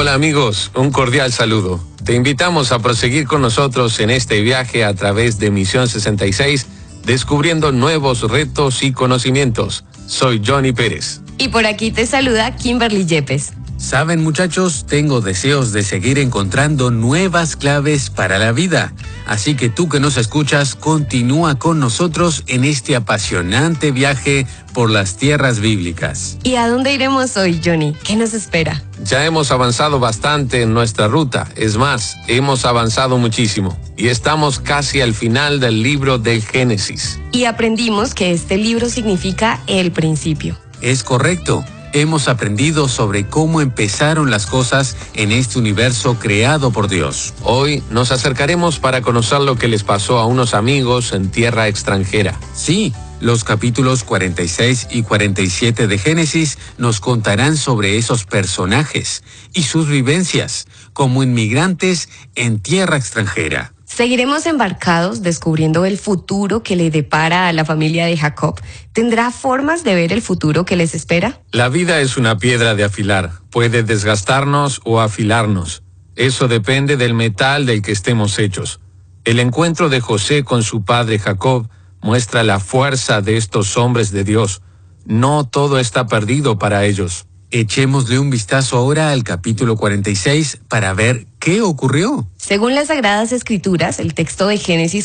Hola amigos, un cordial saludo. Te invitamos a proseguir con nosotros en este viaje a través de Misión 66, descubriendo nuevos retos y conocimientos. Soy Johnny Pérez. Y por aquí te saluda Kimberly Yepes. Saben, muchachos, tengo deseos de seguir encontrando nuevas claves para la vida. Así que tú que nos escuchas, continúa con nosotros en este apasionante viaje por las tierras bíblicas. ¿Y a dónde iremos hoy, Johnny? ¿Qué nos espera? Ya hemos avanzado bastante en nuestra ruta. Es más, hemos avanzado muchísimo. Y estamos casi al final del libro del Génesis. Y aprendimos que este libro significa el principio. Es correcto. Hemos aprendido sobre cómo empezaron las cosas en este universo creado por Dios. Hoy nos acercaremos para conocer lo que les pasó a unos amigos en tierra extranjera. Sí, los capítulos 46 y 47 de Génesis nos contarán sobre esos personajes y sus vivencias como inmigrantes en tierra extranjera. Seguiremos embarcados descubriendo el futuro que le depara a la familia de Jacob. ¿Tendrá formas de ver el futuro que les espera? La vida es una piedra de afilar. Puede desgastarnos o afilarnos. Eso depende del metal del que estemos hechos. El encuentro de José con su padre Jacob muestra la fuerza de estos hombres de Dios. No todo está perdido para ellos. Echémosle un vistazo ahora al capítulo 46 para ver qué ocurrió. Según las Sagradas Escrituras, el texto de Génesis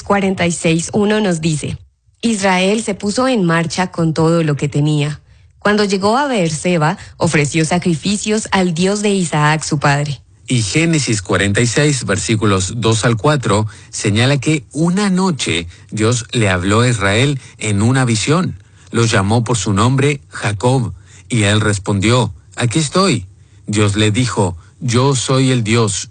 46:1 nos dice: Israel se puso en marcha con todo lo que tenía. Cuando llegó a Beerseba, ofreció sacrificios al Dios de Isaac su padre. Y Génesis 46, versículos 2 al 4, señala que una noche Dios le habló a Israel en una visión. Lo llamó por su nombre Jacob, y él respondió: aquí estoy. Dios le dijo: yo soy el Dios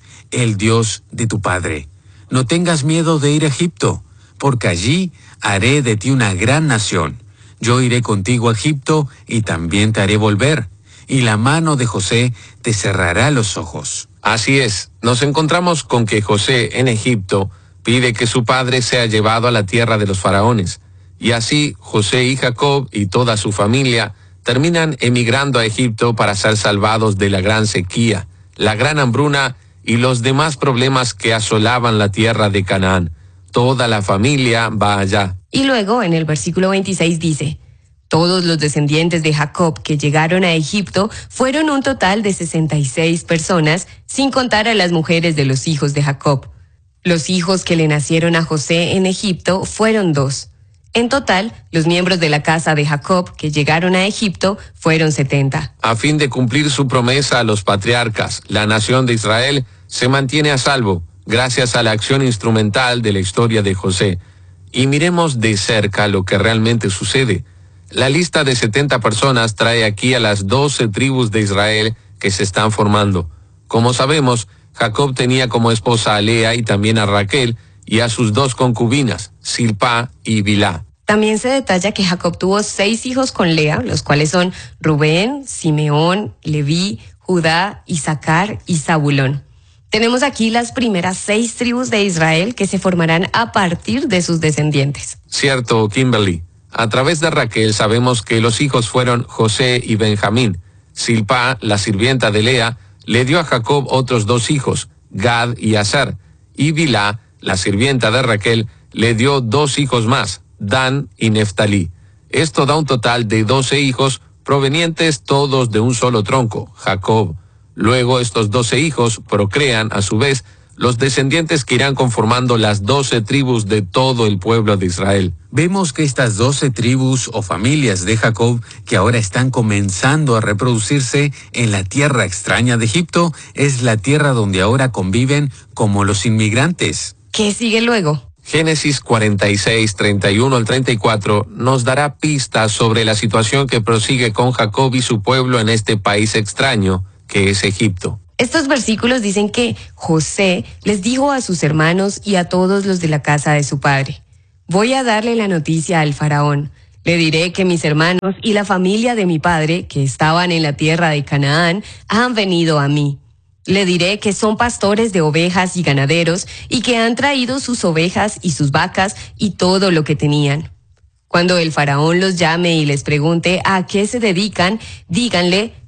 de tu padre. No tengas miedo de ir a Egipto, porque allí haré de ti una gran nación. Yo iré contigo a Egipto y también te haré volver, y la mano de José te cerrará los ojos. Así es, nos encontramos con que José en Egipto pide que su padre sea llevado a la tierra de los faraones. Y así José y Jacob y toda su familia terminan emigrando a Egipto para ser salvados de la gran sequía, la gran hambruna y los demás problemas que asolaban la tierra de Canaán. Toda la familia va allá. Y luego en el versículo 26 dice: todos los descendientes de Jacob que llegaron a Egipto fueron un total de 66 personas, sin contar a las mujeres de los hijos de Jacob. Los hijos que le nacieron a José en Egipto fueron 2. En total, los miembros de la casa de Jacob que llegaron a Egipto fueron 70. A fin de cumplir su promesa a los patriarcas, la nación de Israel se mantiene a salvo, gracias a la acción instrumental de la historia de José. Y miremos de cerca lo que realmente sucede. La lista de 70 personas trae aquí a las 12 tribus de Israel que se están formando. Como sabemos, Jacob tenía como esposa a Lea y también a Raquel, y a sus 2 concubinas, Silpa y Bilá. También se detalla que Jacob tuvo 6 hijos con Lea, los cuales son Rubén, Simeón, Leví, Judá, Isaacar y Zabulón. Tenemos aquí las primeras 6 tribus de Israel que se formarán a partir de sus descendientes. Cierto, Kimberly. A través de Raquel sabemos que los hijos fueron José y Benjamín. Silpa, la sirvienta de Lea, le dio a Jacob otros 2 hijos, Gad y Aser. Y Bilá, la sirvienta de Raquel, le dio 2 hijos más, Dan y Neftalí. Esto da un total de 12 hijos provenientes todos de un solo tronco, Jacob. Luego estos 12 hijos procrean, a su vez, los descendientes que irán conformando las 12 tribus de todo el pueblo de Israel. Vemos que estas 12 tribus o familias de Jacob, que ahora están comenzando a reproducirse en la tierra extraña de Egipto, es la tierra donde ahora conviven como los inmigrantes. ¿Qué sigue luego? Génesis 46, 31 al 34 nos dará pistas sobre la situación que prosigue con Jacob y su pueblo en este país extraño que es Egipto. Estos versículos dicen que José les dijo a sus hermanos y a todos los de la casa de su padre: voy a darle la noticia al faraón. Le diré que mis hermanos y la familia de mi padre, que estaban en la tierra de Canaán, han venido a mí. Le diré que son pastores de ovejas y ganaderos y que han traído sus ovejas y sus vacas y todo lo que tenían. Cuando el faraón los llame y les pregunte a qué se dedican, díganle: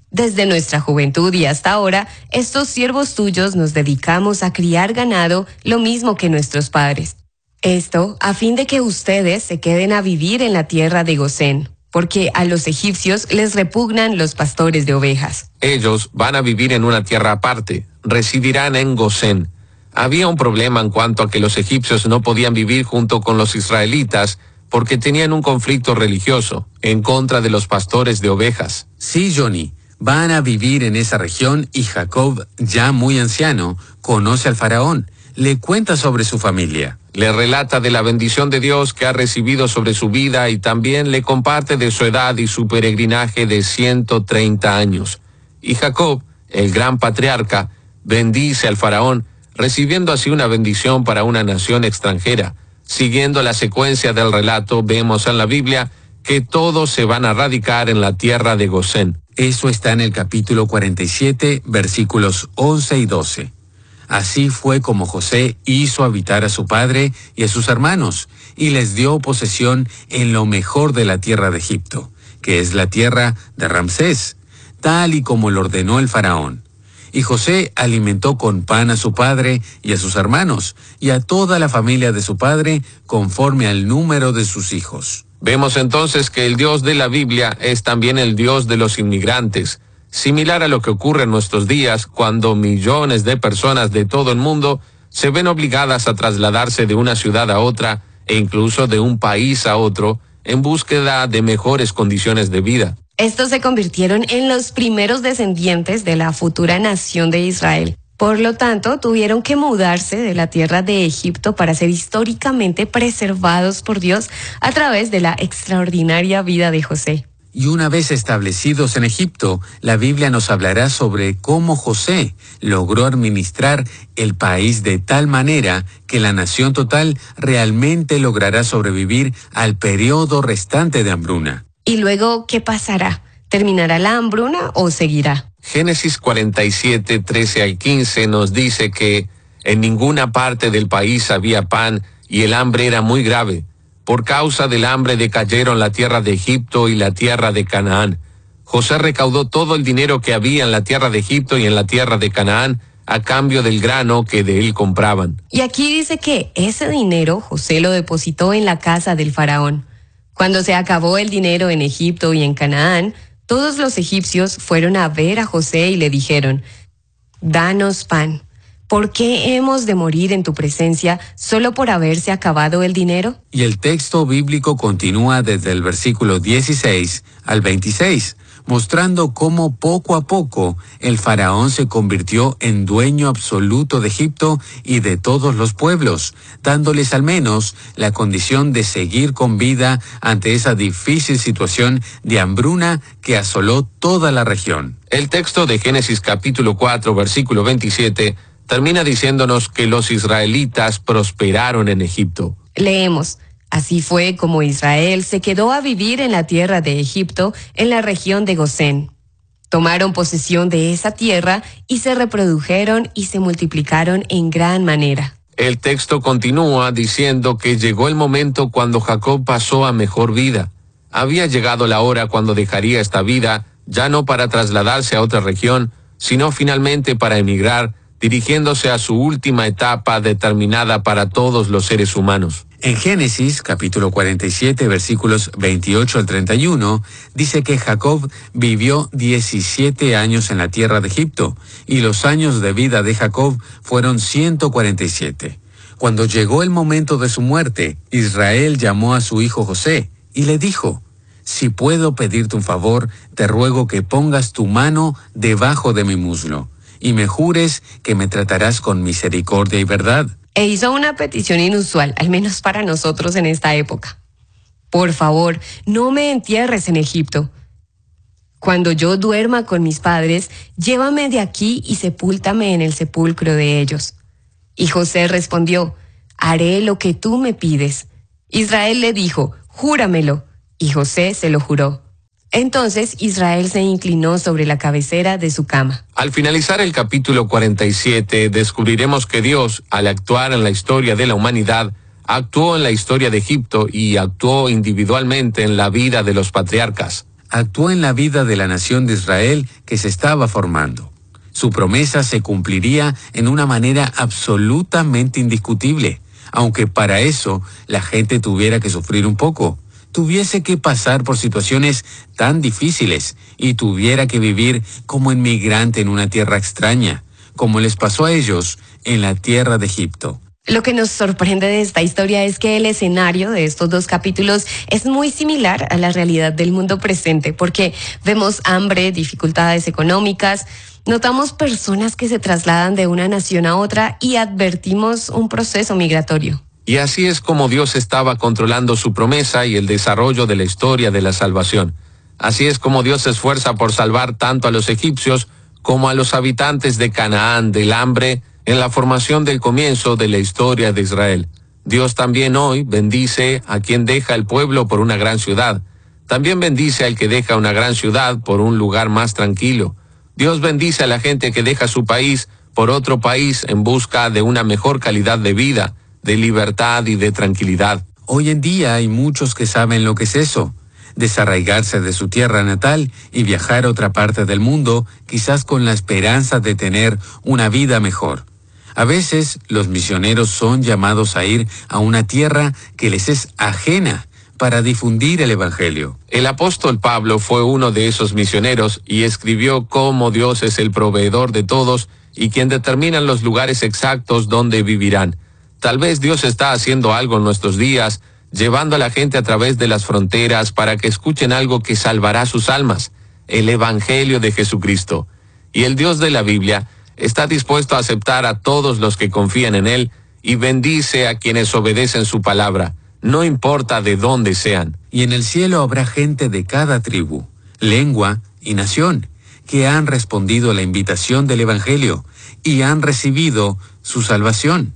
Desde nuestra juventud y hasta ahora, estos siervos tuyos nos dedicamos a criar ganado lo mismo que nuestros padres. Esto a fin de que ustedes se queden a vivir en la tierra de Gosén, porque a los egipcios les repugnan los pastores de ovejas. Ellos van a vivir en una tierra aparte, residirán en Gosén. Había un problema en cuanto a que los egipcios no podían vivir junto con los israelitas porque tenían un conflicto religioso en contra de los pastores de ovejas. Sí, Johnny. Van a vivir en esa región y Jacob, ya muy anciano, conoce al faraón, le cuenta sobre su familia. Le relata de la bendición de Dios que ha recibido sobre su vida y también le comparte de su edad y su peregrinaje de 130 años. Y Jacob, el gran patriarca, bendice al faraón, recibiendo así una bendición para una nación extranjera. Siguiendo la secuencia del relato, vemos en la Biblia que todos se van a radicar en la tierra de Gosén. Eso está en el capítulo 47, versículos 11 y 12. Así fue como José hizo habitar a su padre y a sus hermanos, y les dio posesión en lo mejor de la tierra de Egipto, que es la tierra de Ramsés, tal y como lo ordenó el faraón. Y José alimentó con pan a su padre y a sus hermanos, y a toda la familia de su padre, conforme al número de sus hijos. Vemos entonces que el Dios de la Biblia es también el Dios de los inmigrantes, similar a lo que ocurre en nuestros días cuando millones de personas de todo el mundo se ven obligadas a trasladarse de una ciudad a otra e incluso de un país a otro en búsqueda de mejores condiciones de vida. Estos se convirtieron en los primeros descendientes de la futura nación de Israel. Por lo tanto, tuvieron que mudarse de la tierra de Egipto para ser históricamente preservados por Dios a través de la extraordinaria vida de José. Y una vez establecidos en Egipto, la Biblia nos hablará sobre cómo José logró administrar el país de tal manera que la nación total realmente logrará sobrevivir al periodo restante de hambruna. ¿Y luego qué pasará? ¿Terminará la hambruna o seguirá? Génesis 47, 13 al 15 nos dice que en ninguna parte del país había pan y el hambre era muy grave. Por causa del hambre decayeron la tierra de Egipto y la tierra de Canaán. José recaudó todo el dinero que había en la tierra de Egipto y en la tierra de Canaán a cambio del grano que de él compraban. Y aquí dice que ese dinero José lo depositó en la casa del faraón. Cuando se acabó el dinero en Egipto y en Canaán, todos los egipcios fueron a ver a José y le dijeron: «Danos pan. ¿Por qué hemos de morir en tu presencia solo por haberse acabado el dinero?» Y el texto bíblico continúa desde el versículo 16 al 26, mostrando cómo poco a poco el faraón se convirtió en dueño absoluto de Egipto y de todos los pueblos, dándoles al menos la condición de seguir con vida ante esa difícil situación de hambruna que asoló toda la región. El texto de Génesis capítulo 4, versículo 27, termina diciéndonos que los israelitas prosperaron en Egipto. Leemos: «Así fue como Israel se quedó a vivir en la tierra de Egipto, en la región de Gosén. Tomaron posesión de esa tierra y se reprodujeron y se multiplicaron en gran manera». El texto continúa diciendo que llegó el momento cuando Jacob pasó a mejor vida. Había llegado la hora cuando dejaría esta vida, ya no para trasladarse a otra región, sino finalmente para emigrar, dirigiéndose a su última etapa determinada para todos los seres humanos. En Génesis, capítulo 47, versículos 28 al 31, dice que Jacob vivió 17 años en la tierra de Egipto, y los años de vida de Jacob fueron 147. Cuando llegó el momento de su muerte, Israel llamó a su hijo José, y le dijo: «Si puedo pedirte un favor, te ruego que pongas tu mano debajo de mi muslo, y me jures que me tratarás con misericordia y verdad». E hizo una petición inusual, al menos para nosotros en esta época: «Por favor, no me entierres en Egipto. Cuando yo duerma con mis padres, llévame de aquí y sepúltame en el sepulcro de ellos». Y José respondió: «Haré lo que tú me pides». Israel le dijo: «Júramelo». Y José se lo juró. Entonces Israel se inclinó sobre la cabecera de su cama. Al finalizar el capítulo 47, descubriremos que Dios, al actuar en la historia de la humanidad, actuó en la historia de Egipto y actuó individualmente en la vida de los patriarcas. actuó en la vida de la nación de Israel que se estaba formando. Su promesa se cumpliría en una manera absolutamente indiscutible, aunque para eso la gente tuviera que sufrir un poco, tuviese que pasar por situaciones tan difíciles y tuviera que vivir como inmigrante en una tierra extraña, como les pasó a ellos en la tierra de Egipto. Lo que nos sorprende de esta historia es que el escenario de estos dos capítulos es muy similar a la realidad del mundo presente, porque vemos hambre, dificultades económicas, notamos personas que se trasladan de una nación a otra y advertimos un proceso migratorio. Y así es como Dios estaba controlando su promesa y el desarrollo de la historia de la salvación. Así es como Dios se esfuerza por salvar tanto a los egipcios como a los habitantes de Canaán del hambre en la formación del comienzo de la historia de Israel. Dios también hoy bendice a quien deja el pueblo por una gran ciudad. También bendice al que deja una gran ciudad por un lugar más tranquilo. Dios bendice a la gente que deja su país por otro país en busca de una mejor calidad de vida, de libertad y de tranquilidad. Hoy en día hay muchos que saben lo que es eso, desarraigarse de su tierra natal y viajar a otra parte del mundo, quizás con la esperanza de tener una vida mejor. A veces los misioneros son llamados a ir a una tierra que les es ajena para difundir el Evangelio. El apóstol Pablo fue uno de esos misioneros y escribió cómo Dios es el proveedor de todos y quien determina los lugares exactos donde vivirán. Tal vez Dios está haciendo algo en nuestros días, llevando a la gente a través de las fronteras para que escuchen algo que salvará sus almas, el Evangelio de Jesucristo. Y el Dios de la Biblia está dispuesto a aceptar a todos los que confían en Él y bendice a quienes obedecen su palabra, no importa de dónde sean. Y en el cielo habrá gente de cada tribu, lengua y nación, que han respondido a la invitación del Evangelio y han recibido su salvación.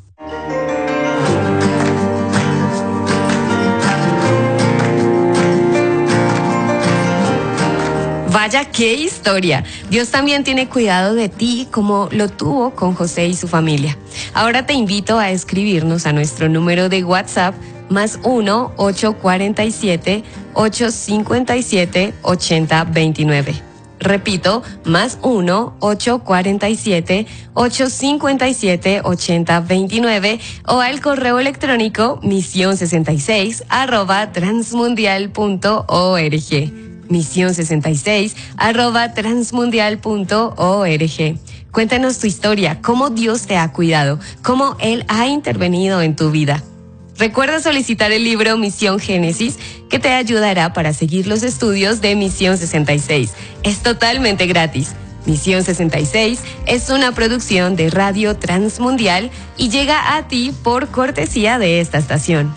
Vaya, qué historia. Dios también tiene cuidado de ti como lo tuvo con José y su familia. Ahora te invito a escribirnos a nuestro número de WhatsApp +1 847 857 8029. Repito, +1 847 857 8029 o al correo electrónico mision66@transmundial.org. mision66@transmundial.org. Cuéntanos tu historia, cómo Dios te ha cuidado, cómo Él ha intervenido en tu vida. Recuerda solicitar el libro Misión Génesis, que te ayudará para seguir los estudios de Misión 66. Es totalmente gratis. Misión 66 es una producción de Radio Transmundial y llega a ti por cortesía de esta estación.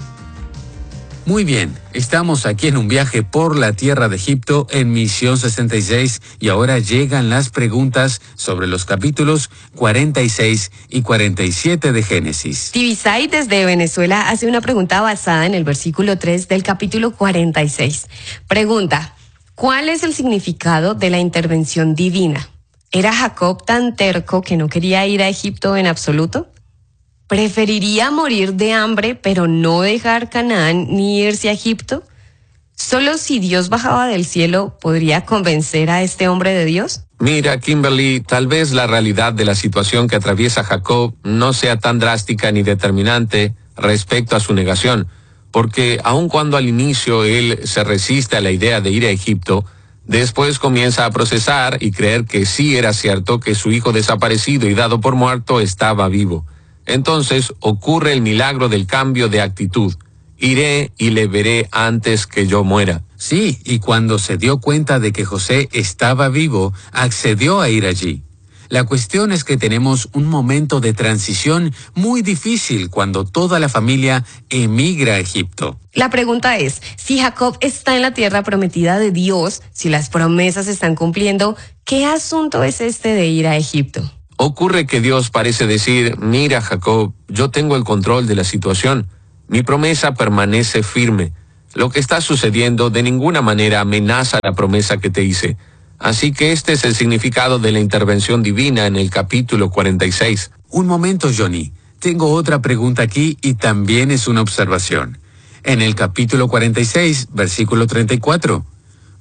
Muy bien, estamos aquí en un viaje por la tierra de Egipto en Misión 66 y ahora llegan las preguntas sobre los capítulos 46 y 47 de Génesis. Tibisay desde Venezuela hace una pregunta basada en el versículo 3 del capítulo 46. Pregunta, ¿cuál es el significado de la intervención divina? ¿Era Jacob tan terco que no quería ir a Egipto en absoluto? ¿Preferiría morir de hambre pero no dejar Canaán ni irse a Egipto? ¿Solo si Dios bajaba del cielo podría convencer a este hombre de Dios? Mira, Kimberly, tal vez la realidad de la situación que atraviesa Jacob no sea tan drástica ni determinante respecto a su negación, porque aun cuando al inicio él se resiste a la idea de ir a Egipto, después comienza a procesar y creer que sí era cierto que su hijo desaparecido y dado por muerto estaba vivo. Entonces ocurre el milagro del cambio de actitud. Iré y le veré antes que yo muera. Sí, y cuando se dio cuenta de que José estaba vivo, accedió a ir allí. La cuestión es que tenemos un momento de transición muy difícil cuando toda la familia emigra a Egipto. La pregunta es, si Jacob está en la tierra prometida de Dios, si las promesas se están cumpliendo, ¿qué asunto es este de ir a Egipto? Ocurre que Dios parece decir, mira Jacob, yo tengo el control de la situación. Mi promesa permanece firme. Lo que está sucediendo de ninguna manera amenaza la promesa que te hice. Así que este es el significado de la intervención divina en el capítulo 46. Un momento, Johnny. Tengo otra pregunta aquí y también es una observación. En el capítulo 46, versículo 34,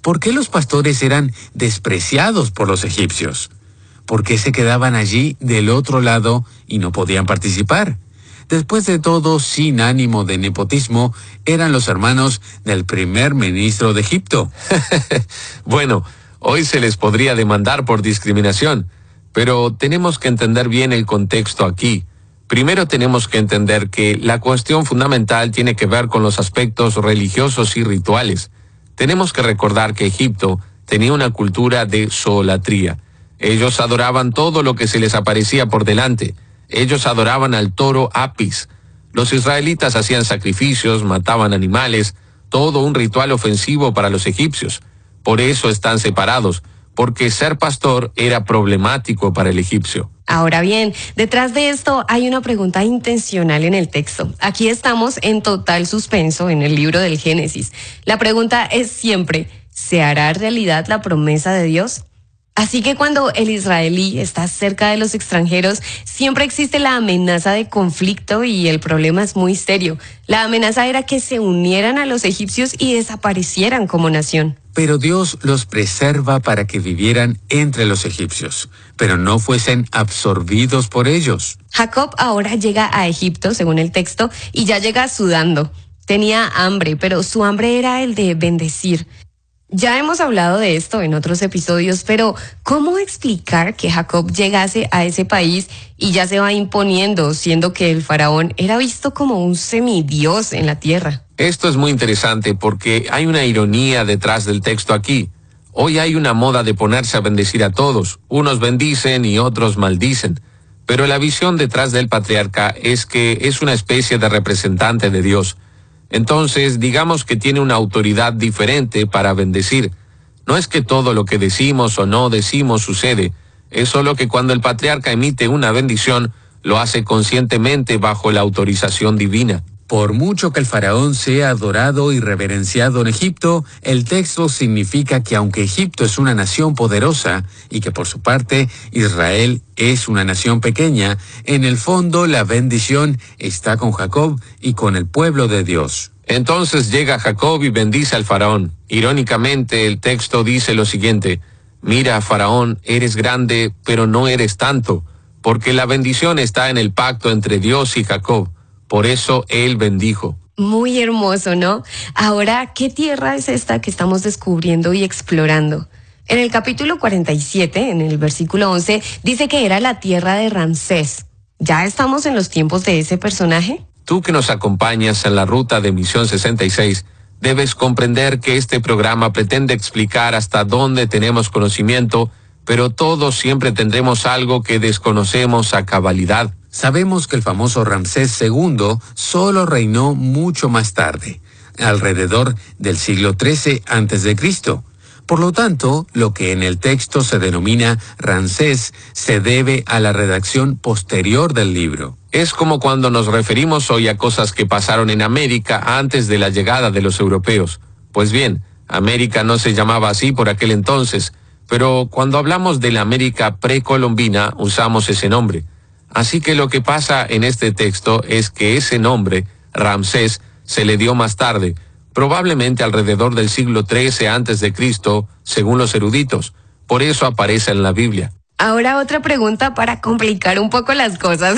¿Por qué los pastores eran despreciados por los egipcios? ¿Por qué se quedaban allí del otro lado y no podían participar? Después de todo, sin ánimo de nepotismo, eran los hermanos del primer ministro de Egipto. Bueno, hoy se les podría demandar por discriminación, pero tenemos que entender bien el contexto aquí. Primero tenemos que entender que la cuestión fundamental tiene que ver con los aspectos religiosos y rituales. Tenemos que recordar que Egipto tenía una cultura de zoolatría. Ellos adoraban todo lo que se les aparecía por delante. Ellos adoraban al toro Apis. Los israelitas hacían sacrificios, mataban animales, todo un ritual ofensivo para los egipcios. Por eso están separados, porque ser pastor era problemático para el egipcio. Ahora bien, detrás de esto hay una pregunta intencional en el texto. Aquí estamos en total suspenso en el libro del Génesis. La pregunta es siempre, ¿se hará realidad la promesa de Dios? Así que cuando el israelí está cerca de los extranjeros, siempre existe la amenaza de conflicto y el problema es muy serio. La amenaza era que se unieran a los egipcios y desaparecieran como nación. Pero Dios los preserva para que vivieran entre los egipcios, pero no fuesen absorbidos por ellos. Jacob ahora llega a Egipto, según el texto, y ya llega sudando. Tenía hambre, pero su hambre era el de bendecir. Ya hemos hablado de esto en otros episodios, pero ¿cómo explicar que Jacob llegase a ese país y ya se va imponiendo, siendo que el faraón era visto como un semidios en la tierra? Esto es muy interesante porque hay una ironía detrás del texto aquí. Hoy hay una moda de ponerse a bendecir a todos. Unos bendicen y otros maldicen. Pero la visión detrás del patriarca es que es una especie de representante de Dios. Entonces, digamos que tiene una autoridad diferente para bendecir. No es que todo lo que decimos o no decimos sucede, es solo que cuando el patriarca emite una bendición, lo hace conscientemente bajo la autorización divina. Por mucho que el faraón sea adorado y reverenciado en Egipto, el texto significa que aunque Egipto es una nación poderosa y que por su parte Israel es una nación pequeña, en el fondo la bendición está con Jacob y con el pueblo de Dios. Entonces llega Jacob y bendice al faraón. Irónicamente, el texto dice lo siguiente: mira, faraón, eres grande, pero no eres tanto, porque la bendición está en el pacto entre Dios y Jacob. Por eso él bendijo. Muy hermoso, ¿no? Ahora, ¿qué tierra es esta que estamos descubriendo y explorando? En el capítulo 47, en el versículo 11, dice que era la tierra de Ramsés. ¿Ya estamos en los tiempos de ese personaje? Tú que nos acompañas en la ruta de Misión 66, debes comprender que este programa pretende explicar hasta dónde tenemos conocimiento, pero todos siempre tendremos algo que desconocemos a cabalidad. Sabemos que el famoso Ramsés II solo reinó mucho más tarde, alrededor del siglo XIII a.C. Por lo tanto, lo que en el texto se denomina Ramsés se debe a la redacción posterior del libro. Es como cuando nos referimos hoy a cosas que pasaron en América antes de la llegada de los europeos. Pues bien, América no se llamaba así por aquel entonces, pero cuando hablamos de la América precolombina usamos ese nombre. Así que lo que pasa en este texto es que ese nombre, Ramsés, se le dio más tarde, probablemente alrededor del siglo XIII a.C., según los eruditos. Por eso aparece en la Biblia. Ahora otra pregunta para complicar un poco las cosas.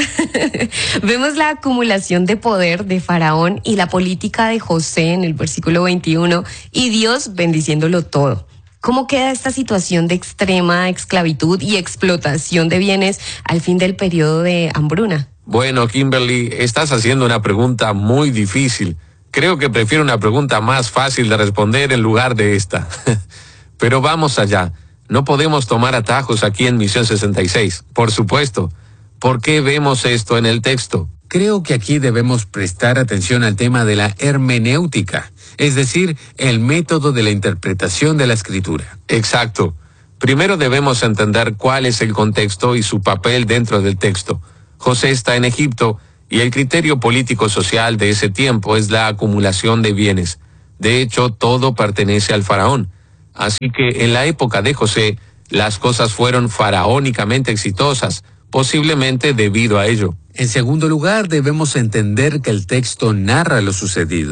Vemos la acumulación de poder de Faraón y la política de José en el versículo 21 y Dios bendiciéndolo todo. ¿Cómo queda esta situación de extrema esclavitud y explotación de bienes al fin del periodo de hambruna? Bueno, Kimberly, estás haciendo una pregunta muy difícil. Creo que prefiero una pregunta más fácil de responder en lugar de esta. Pero vamos allá. No podemos tomar atajos aquí en Misión 66. Por supuesto. ¿Por qué vemos esto en el texto? Creo que aquí debemos prestar atención al tema de la hermenéutica, es decir, el método de la interpretación de la Escritura. Exacto. Primero debemos entender cuál es el contexto y su papel dentro del texto. José está en Egipto y el criterio político-social de ese tiempo es la acumulación de bienes. De hecho, todo pertenece al faraón. Así que en la época de José, las cosas fueron faraónicamente exitosas, posiblemente debido a ello. En segundo lugar, debemos entender que el texto narra lo sucedido.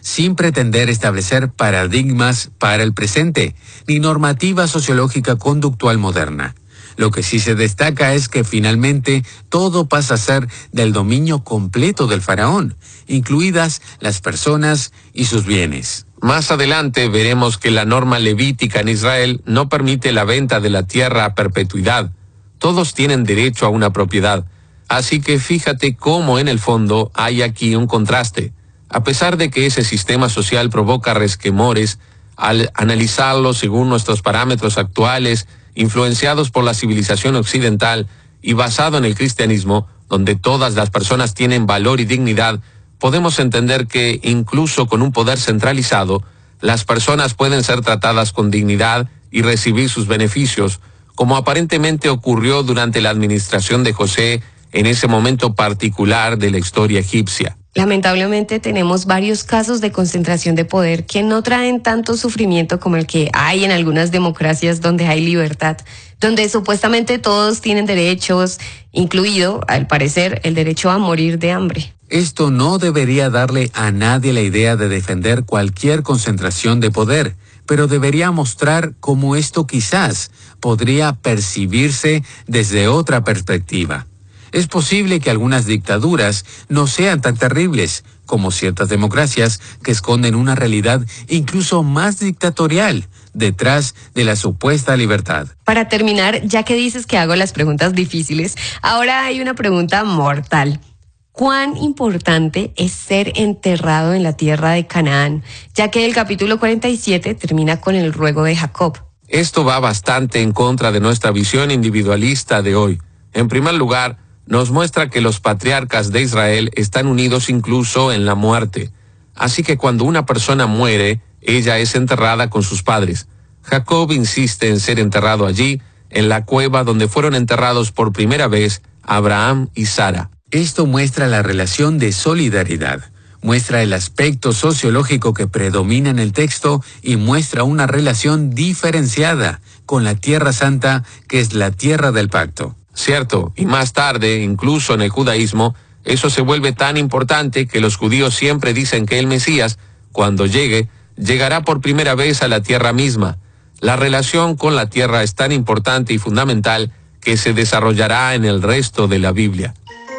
sin pretender establecer paradigmas para el presente, ni normativa sociológica conductual moderna. Lo que sí se destaca es que finalmente todo pasa a ser del dominio completo del faraón, incluidas las personas y sus bienes. Más adelante veremos que la norma levítica en Israel no permite la venta de la tierra a perpetuidad. Todos tienen derecho a una propiedad. Así que fíjate cómo en el fondo hay aquí un contraste. A pesar de que ese sistema social provoca resquemores, al analizarlo según nuestros parámetros actuales, influenciados por la civilización occidental y basado en el cristianismo, donde todas las personas tienen valor y dignidad, podemos entender que, incluso con un poder centralizado, las personas pueden ser tratadas con dignidad y recibir sus beneficios, como aparentemente ocurrió durante la administración de José en ese momento particular de la historia egipcia. Lamentablemente tenemos varios casos de concentración de poder que no traen tanto sufrimiento como el que hay en algunas democracias donde hay libertad, donde supuestamente todos tienen derechos, incluido, al parecer, el derecho a morir de hambre. Esto no debería darle a nadie la idea de defender cualquier concentración de poder, pero debería mostrar cómo esto quizás podría percibirse desde otra perspectiva. Es posible que algunas dictaduras no sean tan terribles como ciertas democracias que esconden una realidad incluso más dictatorial detrás de la supuesta libertad. Para terminar, ya que dices que hago las preguntas difíciles, ahora hay una pregunta mortal. ¿Cuán importante es ser enterrado en la tierra de Canaán? Ya que el capítulo 47 termina con el ruego de Jacob. Esto va bastante en contra de nuestra visión individualista de hoy. En primer lugar, nos muestra que los patriarcas de Israel están unidos incluso en la muerte. Así que cuando una persona muere, ella es enterrada con sus padres. Jacob insiste en ser enterrado allí, en la cueva donde fueron enterrados por primera vez Abraham y Sara. Esto muestra la relación de solidaridad, muestra el aspecto sociológico que predomina en el texto y muestra una relación diferenciada con la Tierra Santa, que es la tierra del pacto. Cierto, y más tarde, incluso en el judaísmo, eso se vuelve tan importante que los judíos siempre dicen que el Mesías, cuando llegue, llegará por primera vez a la tierra misma. La relación con la tierra es tan importante y fundamental que se desarrollará en el resto de la Biblia.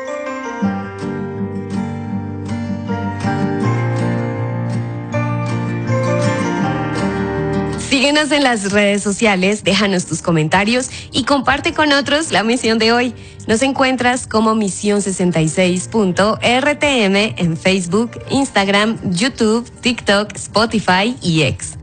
Síguenos en las redes sociales, déjanos tus comentarios y comparte con otros la misión de hoy. Nos encuentras como Misión66.rtm en Facebook, Instagram, YouTube, TikTok, Spotify y X.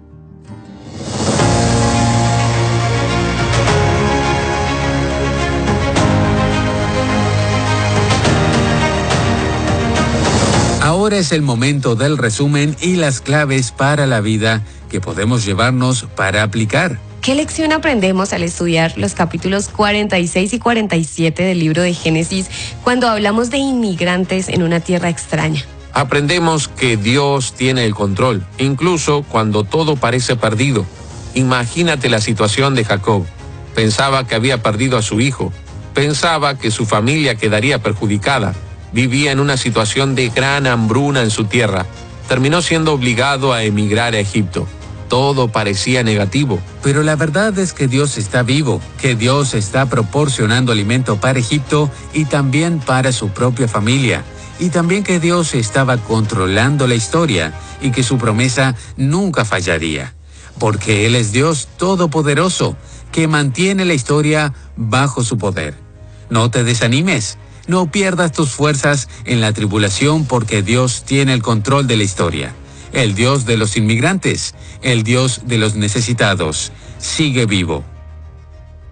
Ahora es el momento del resumen y las claves para la vida que podemos llevarnos para aplicar. ¿Qué lección aprendemos al estudiar los capítulos 46 y 47 del libro de Génesis cuando hablamos de inmigrantes en una tierra extraña? Aprendemos que Dios tiene el control, incluso cuando todo parece perdido. Imagínate la situación de Jacob. Pensaba que había perdido a su hijo. Pensaba que su familia quedaría perjudicada. Vivía en una situación de gran hambruna en su tierra. Terminó siendo obligado a emigrar a Egipto. Todo parecía negativo. Pero la verdad es que Dios está vivo, que Dios está proporcionando alimento para Egipto y también para su propia familia. Y también que Dios estaba controlando la historia y que su promesa nunca fallaría. Porque Él es Dios todopoderoso, que mantiene la historia bajo su poder. No te desanimes. No pierdas tus fuerzas en la tribulación porque Dios tiene el control de la historia. El Dios de los inmigrantes, el Dios de los necesitados, sigue vivo.